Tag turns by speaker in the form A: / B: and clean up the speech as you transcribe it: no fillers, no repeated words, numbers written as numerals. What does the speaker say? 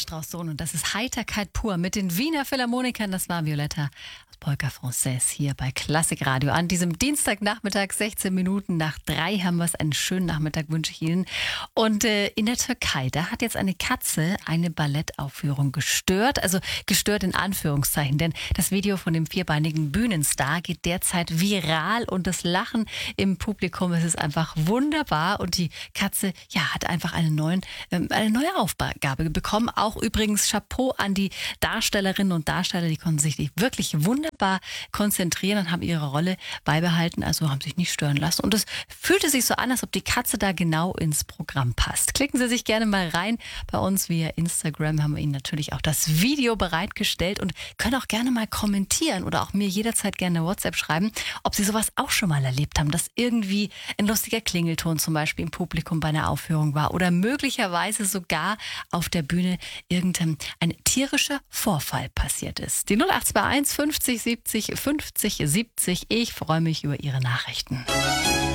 A: Strauß-Sohn und das ist Heiterkeit pur mit den Wiener Philharmonikern. Das war Violetta aus Polka Française hier bei Klassik Radio. An diesem Dienstagnachmittag, 16 Minuten nach 3 haben wir es. Einen schönen Nachmittag wünsche ich Ihnen. Und in der Türkei, da hat jetzt eine Katze eine Ballettaufführung gestört. Also gestört in Anführungszeichen, denn das Video von dem vierbeinigen Bühnenstar geht derzeit viral und das Lachen im Publikum, es ist einfach wunderbar. Und die Katze, ja, hat einfach eine neue Aufgabe bekommen. Auch übrigens Chapeau an die Darstellerinnen und Darsteller, die konnten sich wirklich wunderbar konzentrieren und haben ihre Rolle beibehalten, also haben sich nicht stören lassen. Und es fühlte sich so an, als ob die Katze da genau ins Programm passt. Klicken Sie sich gerne mal rein. Bei uns via Instagram haben wir Ihnen natürlich auch das Video bereitgestellt und können auch gerne mal kommentieren oder auch mir jederzeit gerne WhatsApp schreiben, ob Sie sowas auch schon mal erlebt haben, dass irgendwie ein lustiger Klingelton zum Beispiel im Publikum bei einer Aufführung war oder möglicherweise sogar auf der Bühne irgendein tierischer Vorfall passiert ist. Die 0821 50 70 50 70. Ich freue mich über Ihre Nachrichten.